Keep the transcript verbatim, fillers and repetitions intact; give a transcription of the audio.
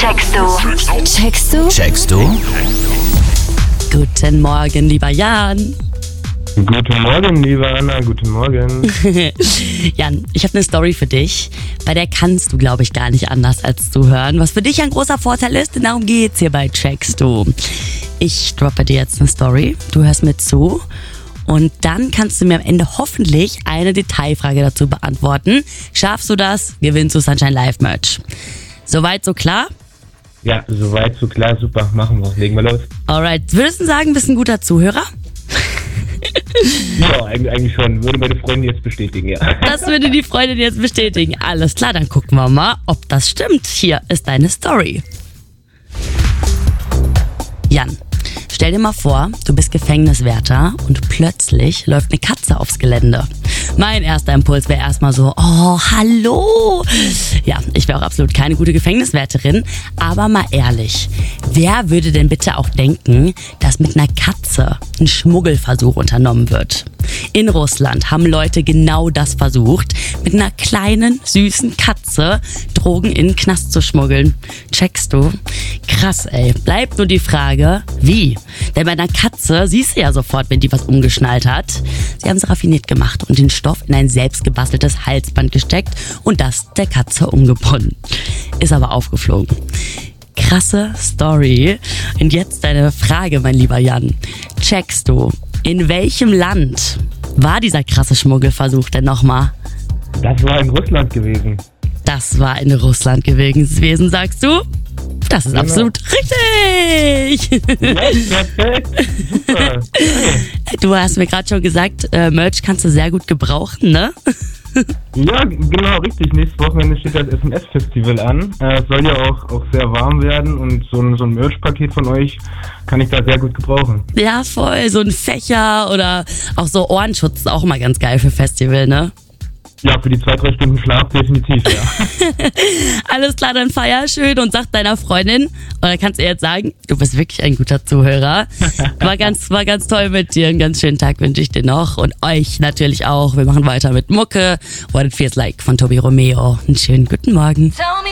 Checkst du? Checkst du? Checkst du? Guten Morgen, lieber Jan. Guten Morgen, liebe Anna, guten Morgen. Jan, ich habe eine Story für dich. Bei der kannst du, glaube ich, gar nicht anders als zuhören. Was für dich ein großer Vorteil ist, denn darum geht's hier bei Checkst du. Ich droppe dir jetzt eine Story, du hörst mir zu und dann kannst du mir am Ende hoffentlich eine Detailfrage dazu beantworten. Schaffst du das, gewinnst du Sunshine Live Merch. Soweit, so klar? Ja, soweit, so klar, super, machen wir, legen wir los. Alright, würdest du sagen, bist ein guter Zuhörer? Ja, eigentlich, eigentlich schon, würde meine Freundin jetzt bestätigen, ja. Das würde die Freundin jetzt bestätigen. Alles klar, dann gucken wir mal, ob das stimmt. Hier ist deine Story. Jan, stell dir mal vor, du bist Gefängniswärter und plötzlich läuft eine Katze aufs Gelände. Mein erster Impuls wäre erstmal so, oh, hallo. Ja, ich wäre auch absolut keine gute Gefängniswärterin, aber mal ehrlich, wer würde denn bitte auch denken, dass mit einer Katze ein Schmuggelversuch unternommen wird? In Russland haben Leute genau das versucht, mit einer kleinen, süßen Katze Drogen in den Knast zu schmuggeln. Checkst du? Krass, ey. Bleibt nur die Frage, wie? Denn bei einer Katze siehst du ja sofort, wenn die was umgeschnallt hat. Sie haben es raffiniert gemacht und den Stoff in ein selbstgebasteltes Halsband gesteckt und das der Katze umgebunden. Ist aber aufgeflogen. Krasse Story. Und jetzt deine Frage, mein lieber Jan. Checkst du, in welchem Land war dieser krasse Schmuggelversuch denn nochmal? Das war in Russland gewesen. Das war in Russland gewesen, sagst du? Das ist Genau. absolut richtig. Ja, perfekt, super. Du hast mir gerade schon gesagt, äh, Merch kannst du sehr gut gebrauchen, ne? Ja, genau, richtig. Nächstes Wochenende steht das S M S-Festival an. Äh, es soll ja auch, auch sehr warm werden und so ein, so ein Merch-Paket von euch kann ich da sehr gut gebrauchen. Ja, voll. So ein Fächer oder auch so Ohrenschutz ist auch immer ganz geil für Festival, ne? Ja, für die zwei, drei Stunden Schlaf definitiv, ja. Alles klar, dann feier schön und sag deiner Freundin, oder kannst du ihr jetzt sagen, du bist wirklich ein guter Zuhörer. War ganz, war ganz toll mit dir. Einen ganz schönen Tag wünsche ich dir noch und euch natürlich auch. Wir machen weiter mit Mucke. What It Feels Like von Tobi Romeo. Einen schönen guten Morgen.